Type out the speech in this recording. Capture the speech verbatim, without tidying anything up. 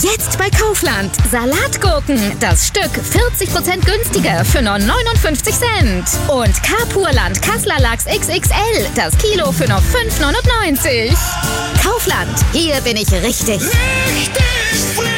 Jetzt bei Kaufland. Salatgurken. Das Stück vierzig Prozent günstiger für nur neunundfünfzig Cent. Und Carpurland Kassler Lachs X X L. Das Kilo für nur fünf neunundneunzig. Kaufland. Hier bin ich richtig. Richtig.